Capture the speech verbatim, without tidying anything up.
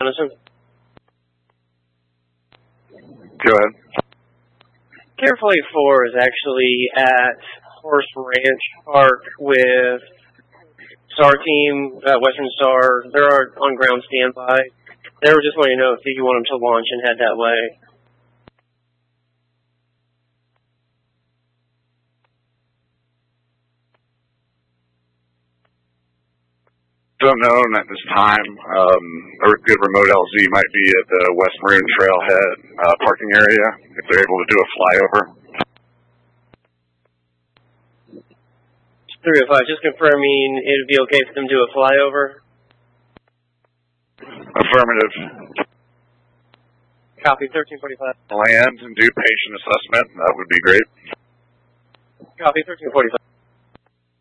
reconnaissance. Go ahead. Careful eight four is actually at Horse Ranch Park with Star Team, uh, Western Star. They're on ground standby. They were just wanting to know if you want them to launch and head that way. Don't know at this time. Um, a good remote L Z might be at the West Maroon Trailhead uh, parking area if they're able to do a flyover. three oh five, just confirming it would be okay for them to do a flyover. Affirmative. Copy, thirteen forty-five. Land and do patient assessment. That would be great. Copy, thirteen forty-five.